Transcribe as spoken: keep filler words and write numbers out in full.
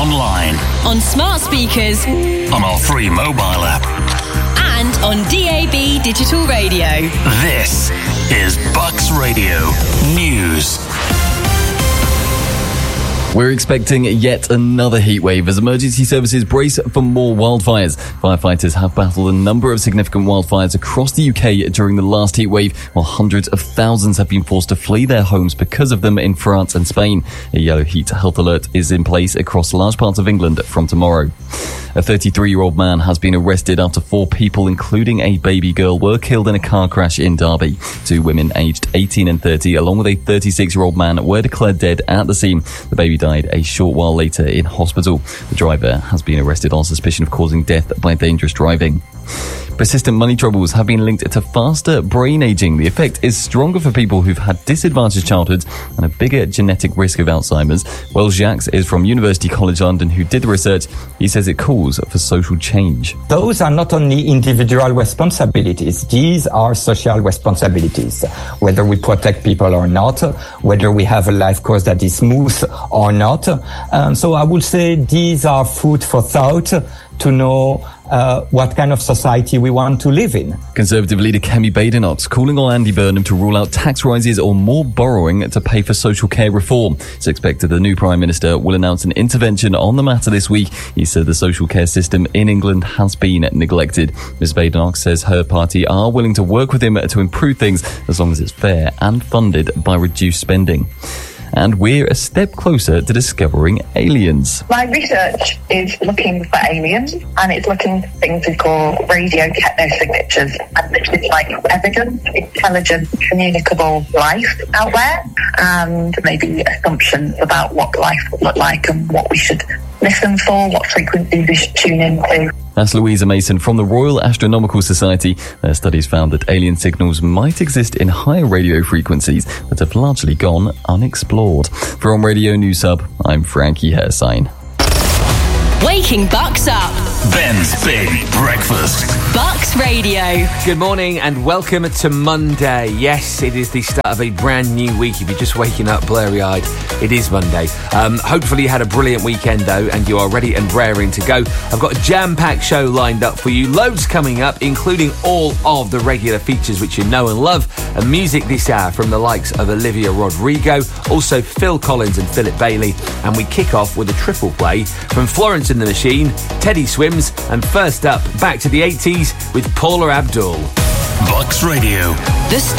online, on smart speakers, on our free mobile app, and on D A B digital radio. This is Bucks Radio News. We're expecting yet another heatwave as emergency services brace for more wildfires. Firefighters have battled a number of significant wildfires across the U K during the last heatwave, while hundreds of thousands have been forced to flee their homes because of them in France and Spain. A yellow heat health alert is in place across large parts of England from tomorrow. A thirty-three-year-old man has been arrested after four people, including a baby girl, were killed in a car crash in Derby. Two women aged eighteen and thirty, along with a thirty-six-year-old man, were declared dead at the scene. The baby died a short while later in hospital. The driver has been arrested on suspicion of causing death by dangerous driving. Persistent money troubles have been linked to faster brain aging. The effect is stronger for people who've had disadvantaged childhoods and a bigger genetic risk of Alzheimer's. Wells Jacques is from University College London, who did the research. He says it calls for social change. Those are not only individual responsibilities, these are social responsibilities. Whether we protect people or not, whether we have a life course that is smooth or not. Um, so I would say these are food for thought to know uh, what kind of society we want to live in. Conservative leader Kemi Badenoch calling on Andy Burnham to rule out tax rises or more borrowing to pay for social care reform. It's expected the new Prime Minister will announce an intervention on the matter this week. He said the social care system in England has been neglected. Miz Badenoch says her party are willing to work with him to improve things as long as it's fair and funded by reduced spending. And we're a step closer to discovering aliens. My research is looking for aliens, and it's looking for things we call radio technosignatures. And this is like evidence, intelligent, communicable life out there, and maybe assumptions about what life would look like and what we should listen for, what frequencies we should tune into. That's Louisa Mason from the Royal Astronomical Society. Their studies found that alien signals might exist in higher radio frequencies that have largely gone unexplored. For On Radio News Hub, I'm Frankie Hersign. Waking Bucks up. Ben's Big Breakfast. Bucks Radio. Good morning and welcome to Monday. Yes, it is the start of a brand new week. If you're just waking up blurry-eyed, it is Monday. Um, hopefully you had a brilliant weekend though and you are ready and raring to go. I've got a jam-packed show lined up for you. Loads coming up, including all of the regular features which you know and love. And music this hour from the likes of Olivia Rodrigo, also Phil Collins and Philip Bailey. And we kick off with a triple play from Florence and the Machine, Teddy Swims, and first up, back to the eighties with Paula Abdul. Bucks Radio. The